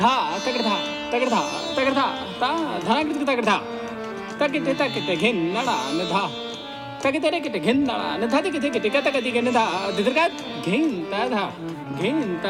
धा तगडधा तगडधा तगडधा ता धनाकडे तगडधा तकिटे तकिटे घेन्नडा न धा तकिटे रे किटे घेन्नडा न धा किटे किटे कता कधी घेन धा दिदरकात घेन ता धा घेन